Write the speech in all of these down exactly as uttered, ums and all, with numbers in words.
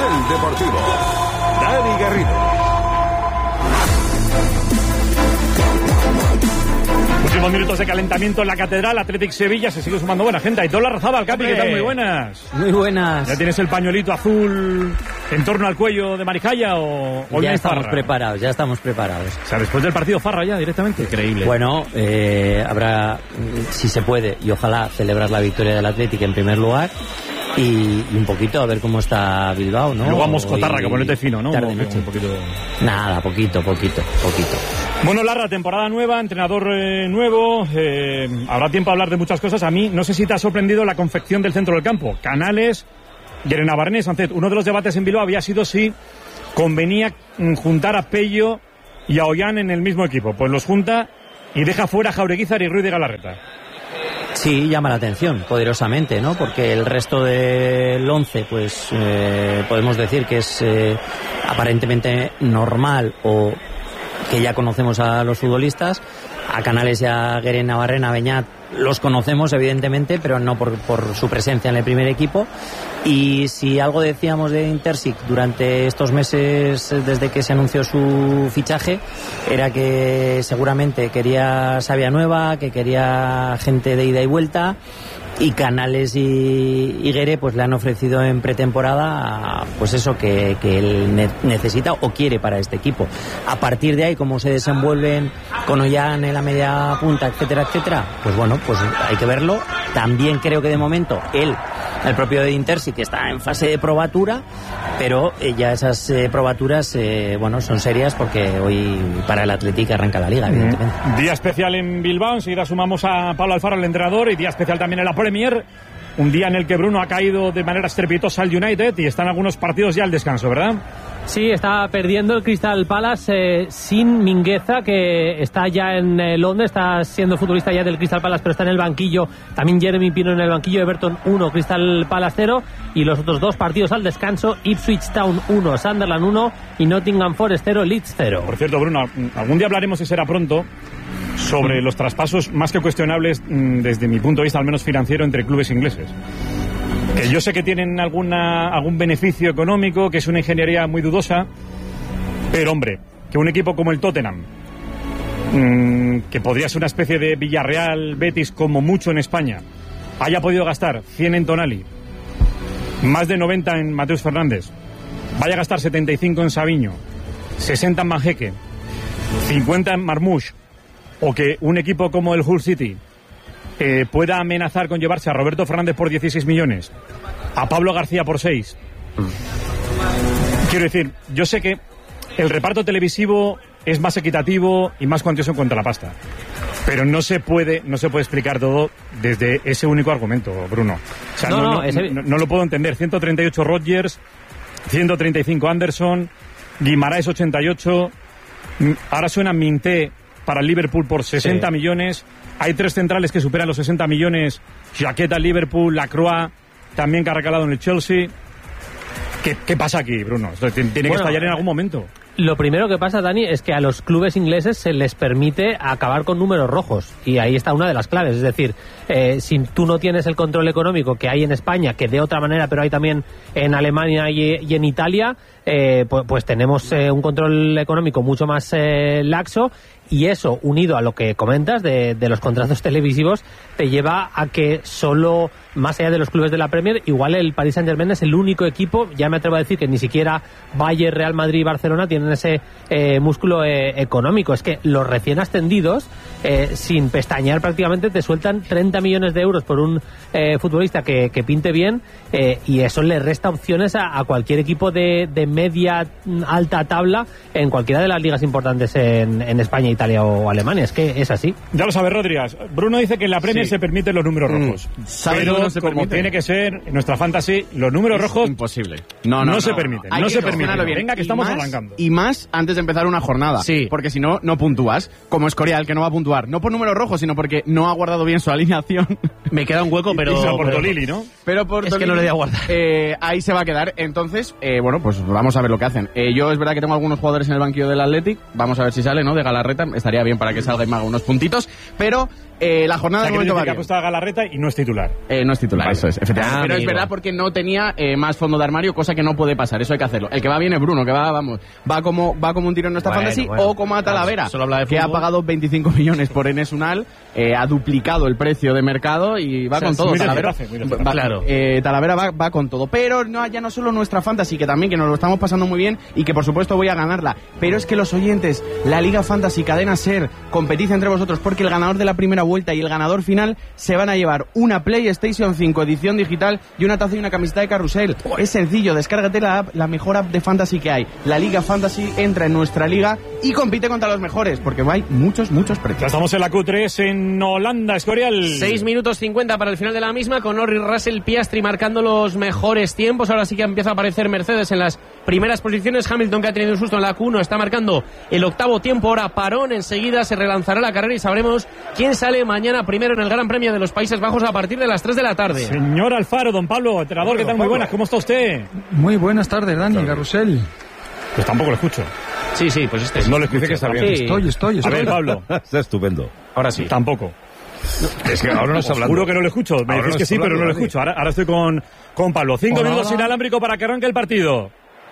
Nivel Deportivo. Dani Garrido. Últimos minutos de calentamiento en la Catedral, Athletic Sevilla, se sigue sumando buena gente. Aitor Larrazábal, Capi, ¿qué tal? Muy buenas. Muy buenas. ¿Ya tienes el pañuelito azul en torno al cuello de Marijaya o, o ya estamos farra? preparados, ya estamos preparados. O sea, después del partido farra ya directamente. Increíble. Bueno, eh, habrá, si se puede, y ojalá celebrar la victoria del Athletic en primer lugar. Y, y un poquito a ver cómo está Bilbao, ¿no? Luego vamos cotarra, que ponete fino, ¿no? Tarde, un, noche. un poquito... Nada, poquito, poquito, poquito. Bueno, Larra, temporada nueva, entrenador eh, nuevo, eh, habrá tiempo a hablar de muchas cosas. A mí, no sé si te ha sorprendido la confección del centro del campo. Canales, Gerenabarné, Sancet. Uno de los debates en Bilbao había sido si convenía juntar a Pello y a Ollán en el mismo equipo. Pues los junta y deja fuera a Jaureguizar y Ruiz de Galarreta. Sí, llama la atención, poderosamente, ¿no? Porque el resto del once, pues, eh, podemos decir que es eh, aparentemente normal o que ya conocemos a los futbolistas. A Canales y a Gerenabarné, a Beñat los conocemos, evidentemente, pero no por, por su presencia en el primer equipo. Y si algo decíamos de Intersic durante estos meses desde que se anunció su fichaje, era que seguramente quería savia nueva, que quería gente de ida y vuelta, y Canales y, y Guere pues le han ofrecido en pretemporada pues eso que, que él ne- necesita o quiere para este equipo. A partir de ahí, cómo se desenvuelven con Ollán en la media punta, etcétera, etcétera, pues bueno, pues hay que verlo. También creo que de momento él, el propio de Intersic, que está en fase de probatura, pero eh, ya esas eh, probaturas eh, bueno, son serias porque hoy para el Athletic arranca la liga, evidentemente. Mm. Día especial en Bilbao, enseguida sumamos a Pablo Alfaro, el entrenador, y día especial también en la Premier, un día en el que Bruno ha caído de manera estrepitosa al United y están algunos partidos ya al descanso, ¿verdad? Sí, está perdiendo el Crystal Palace eh, sin Mingueza, que está ya en eh, Londres, está siendo futbolista ya del Crystal Palace, pero está en el banquillo. También Jeremy Pino en el banquillo, Everton uno, Crystal Palace cero. Y los otros dos partidos al descanso, Ipswich Town uno, Sunderland uno y Nottingham Forest cero, Leeds cero. Por cierto, Bruno, algún día hablaremos, y será pronto, sobre los traspasos más que cuestionables desde mi punto de vista, al menos financiero, entre clubes ingleses. Que yo sé que tienen alguna, algún beneficio económico, que es una ingeniería muy dudosa, pero hombre, que un equipo como el Tottenham, mmm, que podría ser una especie de Villarreal, Betis, como mucho en España, haya podido gastar cien en Tonali, más de noventa en Mateus Fernández, vaya a gastar setenta y cinco en Savinho, sesenta en Manjeque, cincuenta en Marmoush, o que un equipo como el Hull City eh, pueda amenazar con llevarse a Roberto Fernández por dieciséis millones, a Pablo García por seis. Quiero decir, yo sé que el reparto televisivo es más equitativo y más cuantioso en cuanto a la pasta, pero no se puede no se puede explicar todo desde ese único argumento, Bruno. O sea, no, no, no, ese... no, no lo puedo entender. ciento treinta y ocho Rodgers, ciento treinta y cinco Anderson, Guimaraes ochenta y ocho, ahora suena Minté para el Liverpool por sesenta sí. millones. Hay tres centrales que superan los sesenta millones. Jaqueta, Liverpool, Lacroix, también que ha recalado en el Chelsea. ¿Qué, qué pasa aquí, Bruno? Esto tiene bueno, que estallar en algún momento. Lo primero que pasa, Dani, es que a los clubes ingleses se les permite acabar con números rojos. Y ahí está una de las claves. Es decir, eh, si tú no tienes el control económico que hay en España, que de otra manera, pero hay también en Alemania y, y en Italia, eh, pues, pues tenemos eh, un control económico mucho más eh, laxo. Y eso, unido a lo que comentas de, de los contratos televisivos, te lleva a que solo, más allá de los clubes de la Premier, igual el Paris Saint-Germain es el único equipo, ya me atrevo a decir que ni siquiera Bayern, Real Madrid y Barcelona tienen ese eh, músculo eh, económico. Es que los recién ascendidos, eh, sin pestañear prácticamente, te sueltan treinta millones de euros por un eh, futbolista que, que pinte bien, eh, y eso le resta opciones a, a cualquier equipo de, de media alta tabla en cualquiera de las ligas importantes en, en España, Italia o Alemania. Es que es así. Ya lo sabes, Rodríguez. Bruno dice que en la Premier sí se permiten los números rojos. Mm. Pero no se como permite? Tiene que ser en nuestra fantasy, los números es rojos imposible. No, no, no, no se permiten. No, no se permiten. Venga, que y estamos más, arrancando. Y más antes de empezar una jornada. Sí. Porque si no, no puntúas. Como Escorial, que no va a puntuar. No por números rojos, sino porque no ha guardado bien su alineación. Me queda un hueco, pero... Y, y por pero, Lili, ¿no? Pero por es Tolili, que no le voy a guardar. Eh, ahí se va a quedar. Entonces, eh, bueno, pues vamos a ver lo que hacen. Eh, yo es verdad que tengo algunos jugadores en el banquillo del Athletic. Vamos a ver si sale, ¿no? De Galarreta. estaría bien para que salga y me haga unos puntitos, pero eh, la jornada de momento va bien. Ha puesto a Galarreta y no es titular. Eh, no es titular, vale. Eso es, efectivamente. Ah, pero amigo. es verdad porque no tenía eh, más fondo de armario, cosa que no puede pasar, eso hay que hacerlo. El que va bien es Bruno, que va, vamos, va como, va como un tiro en nuestra Bueno, fantasy, bueno. o como a Talavera, Solo habla de que ha fútbol. pagado veinticinco millones por Enes Unal, eh, ha duplicado el precio de mercado y va O sea, con todo. muy de Talavera, Getafe, muy de Getafe. va, Claro. eh, Talavera va, va con todo. Pero no, ya no solo nuestra fantasy, que también que nos lo estamos pasando muy bien y que por supuesto voy a ganarla. Pero es que los oyentes, la Liga Fantasy, Cadena Ser, competid entre vosotros porque el ganador de la primera vuelta y el ganador final se van a llevar una PlayStation cinco edición digital y una taza y una camiseta de Carrusel. Es sencillo, descárgate la app, la mejor app de fantasy que hay. La Liga Fantasy entra en nuestra liga y compite contra los mejores porque hay muchos, muchos Ya precios. estamos en la Q tres en Holanda, Escorial. seis minutos cincuenta para el final de la misma, con Norris, Russell, Piastri marcando los mejores tiempos. Ahora sí que empieza a aparecer Mercedes en las primeras posiciones. Hamilton, que ha tenido un susto en la Q uno, está marcando el octavo tiempo. Ahora parón, enseguida se relanzará la carrera y sabremos quién sale mañana primero en el Gran Premio de los Países Bajos a partir de las tres de la tarde. Señor Alfaro, don Pablo, entrenador, ¿qué tal? Muy buenas, ¿cómo está usted? Muy buenas tardes, Dani, Carrusel. Pues tampoco lo escucho. Sí, sí, pues este Pues no le escuché que está bien. Sí. Estoy, estoy, A estoy. ver, Pablo. Está estupendo. Ahora sí. Tampoco. Es que ahora no está Os hablando. juro que no lo escucho. Me Ahora decís no que está sí, pero no lo hablando, escucho. Ahora, ahora estoy con, con Pablo. Cinco Hola, minutos hola. inalámbrico para que arranque el partido.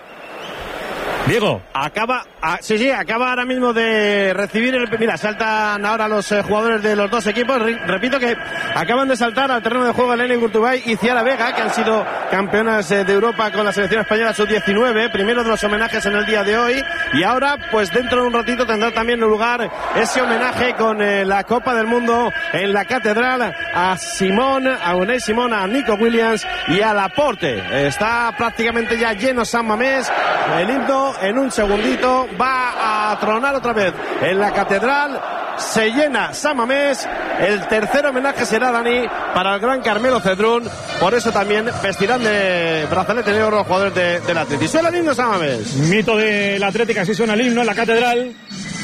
Diego. Acaba, ah, sí, sí, acaba ahora mismo de recibir el... Mira, saltan ahora los eh, jugadores de los dos equipos. Re- repito que acaban de saltar al terreno de juego Eleni Gurtubay y Ciara Vega, que han sido campeonas eh, de Europa con la selección española sub diecinueve. Primero de los homenajes en el día de hoy. Y ahora, pues dentro de un ratito tendrá también lugar ese homenaje con eh, la Copa del Mundo en la Catedral a Simón, a Unai Simón, a Nico Williams y a Laporte. Está prácticamente ya lleno San Mamés. El himno en un segundito va a tronar otra vez en la catedral. Se llena San Mamés. El tercer homenaje será, Dani, para el gran Carmelo Cedrún. Por eso también vestirán de brazalete de oro los jugadores de, del Atleti. Suena el himno San Mamés. Mito de la Atlética, así suena el himno en la catedral.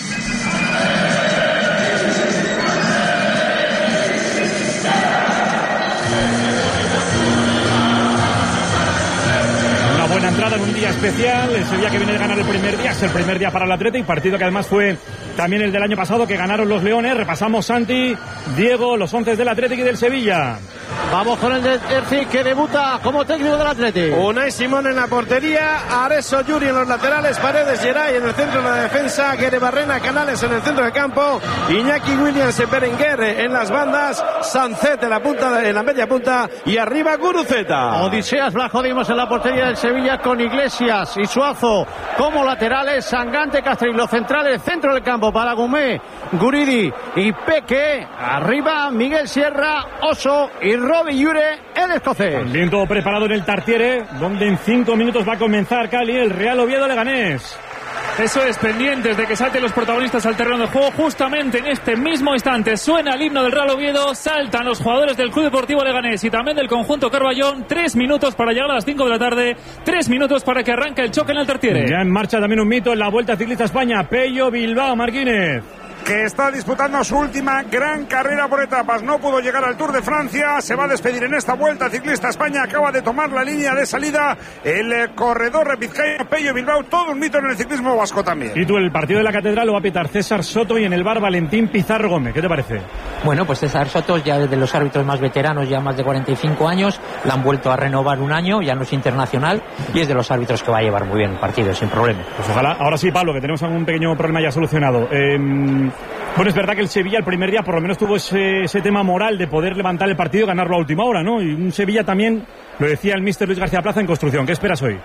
Una buena entrada en un día especial. El Sevilla que viene de ganar el primer día. Es el primer día para el Atlético. Partido que además fue también el del año pasado, que ganaron los Leones. Repasamos, Santi, Diego, los once del Atlético y del Sevilla. Vamos con el de Erci, que debuta como técnico del Atlético. Unai Simón en la portería, Areso Yuri en los laterales, Paredes Geray en el centro de la defensa, Guere Barrena, Canales en el centro del campo, Iñaki Williams en Berenguer en las bandas, Sancet en la punta, en la media punta y arriba Guruceta. Odiseas Blajo dimos en la portería del Sevilla con Iglesias y Suazo como laterales, Sangante, Castro y los centrales, centro del campo para Gumé, Guridi y Peque. Arriba Miguel Sierra, Oso y Robbie Yure, el escocés. También todo preparado en el Tartiere, donde en cinco minutos va a comenzar Cali, el Real Oviedo Leganés. Eso es, pendientes de que salten los protagonistas al terreno de juego. Justamente en este mismo instante suena el himno del Real Oviedo, saltan los jugadores del Club Deportivo Leganés y también del conjunto Carballón. Tres minutos para llegar a las cinco de la tarde, tres minutos para que arranque el choque en el Tartiere. Ya en marcha también un mito en la Vuelta Ciclista España, Pello Bilbao Martínez, que está disputando su última gran carrera por etapas. No pudo llegar al Tour de Francia, se va a despedir en esta Vuelta Ciclista España. Acaba de tomar la línea de salida el eh, corredor vizcaíno Pello Bilbao, todo un mito en el ciclismo vasco también. Y tú, el partido de la Catedral lo va a pitar César Soto y en el bar Valentín Pizarro Gómez. ¿Qué te parece? Bueno, pues César Soto ya de los árbitros más veteranos, ya más de cuarenta y cinco años, la han vuelto a renovar un año, ya no es internacional y es de los árbitros que va a llevar muy bien el partido, sin problema. Pues ojalá. Ahora sí, Pablo, que tenemos algún pequeño problema ya solucionado. Eh, bueno, es verdad que el Sevilla el primer día por lo menos tuvo ese, ese tema moral de poder levantar el partido y ganarlo a última hora, ¿no? Y un Sevilla también, lo decía el míster Luis García Plaza en construcción. ¿Qué esperas hoy?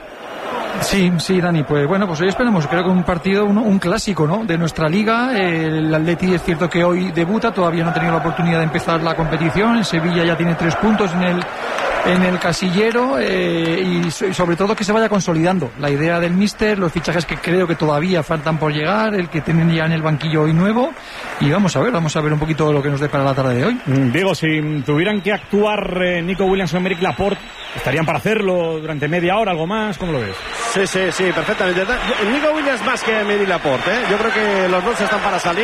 Sí, sí, Dani, pues bueno, pues hoy esperamos, creo que un partido, un, un clásico, ¿no?, de nuestra liga. El Atleti es cierto que hoy debuta, todavía no ha tenido la oportunidad de empezar la competición. El Sevilla ya tiene tres puntos en el en el casillero eh, y, so, y sobre todo que se vaya consolidando la idea del míster, los fichajes que creo que todavía faltan por llegar, el que tienen ya en el banquillo hoy nuevo, y vamos a ver, vamos a ver un poquito lo que nos depara la tarde de hoy. Diego, si tuvieran que actuar eh, Nico Williams o Emerick Laporte, ¿estarían para hacerlo durante media hora, algo más? ¿Cómo lo ves? Sí, sí, sí, perfectamente. Nico Williams más que Emerick Laporte, ¿eh? Yo creo que los dos están para salir.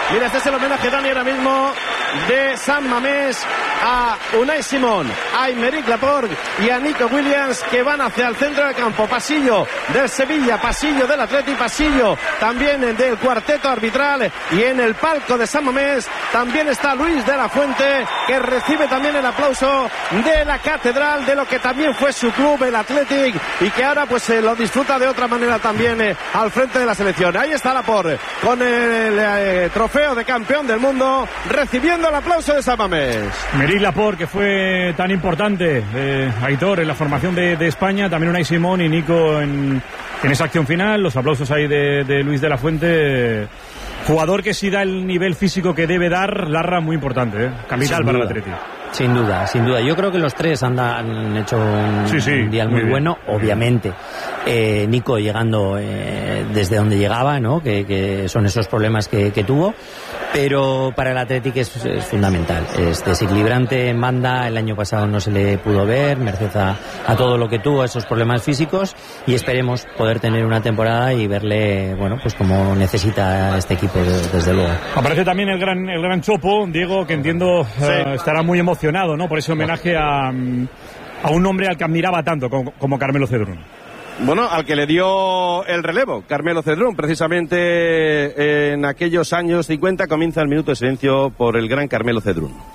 Mira, este es el homenaje, Dani, ahora mismo de San Mamés a Unai Simón, a Aymeric Laporte y a Nico Williams, que van hacia el centro del campo. Pasillo del Sevilla, pasillo del Atleti, pasillo también del cuarteto arbitral, y en el palco de San Mamés también está Luis de la Fuente, que recibe también el aplauso de la catedral de lo que también fue su club, el Athletic, y que ahora pues eh, lo disfruta de otra manera también eh, al frente de la selección. Ahí está Laporte con el eh, trofeo de campeón del mundo, recibiendo el aplauso de San Mamés. Aymeric Laporte, que fue tan importante, eh, Aitor, en la formación de, de España, también Unai Simón y Nico en, en esa acción final. Los aplausos ahí de, de Luis de la Fuente. Jugador que sí da el nivel físico que debe dar, Larra, muy importante, ¿eh? Capital para el Atlético. Sin duda, sin duda. Yo creo que los tres han, han hecho un sí, sí, mundial muy, muy bueno, obviamente. Eh, Nico llegando eh, desde donde llegaba, ¿no? Que, que son esos problemas que, que tuvo. Pero para el Athletic es, es fundamental. Es desequilibrante en banda. El año pasado no se le pudo ver, merced a, a todo lo que tuvo, esos problemas físicos. Y esperemos poder tener una temporada y verle, bueno, pues como necesita este equipo, desde luego. Aparece también el gran, el gran Chopo, Diego, que entiendo sí. uh, estará muy emocionado, ¿no? Por ese homenaje a, a un hombre al que admiraba tanto como, como Carmelo Cedrún. Bueno, al que le dio el relevo, Carmelo Cedrún, precisamente en aquellos años cincuenta, comienza el minuto de silencio por el gran Carmelo Cedrún.